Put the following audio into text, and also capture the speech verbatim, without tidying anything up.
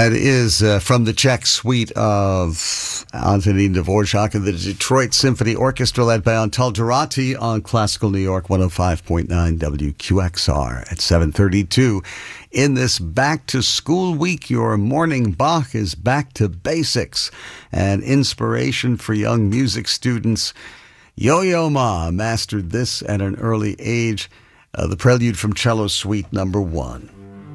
That is uh, from the Czech suite of Antonín Dvorak and the Detroit Symphony Orchestra, led by Antal Durati on Classical New York one oh five point nine W Q X R at seven thirty-two. In this back-to-school week, your morning Bach is back to basics and inspiration for young music students. Yo-Yo Ma mastered this at an early age. Uh, the Prelude from Cello Suite number one.